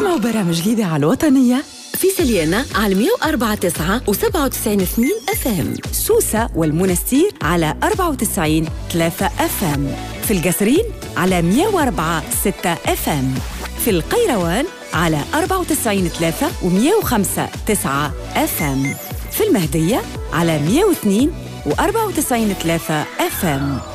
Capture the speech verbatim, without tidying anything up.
تسمعوا برامج جديدة على الوطنية؟ في سليانة على مية وأربعة تسعة وسبعة وتسعين اثنين اف ام، سوسة والمنستير على أربعة وتسعين ثلاثة اف ام، في القصرين على مية وأربعة ستة اف ام، في القيروان على أربعة وتسعين ثلاثة ومية وخمسة تسعة اف ام، في المهدية على مية واثنين وأربعة وتسعين ثلاثة اف ام.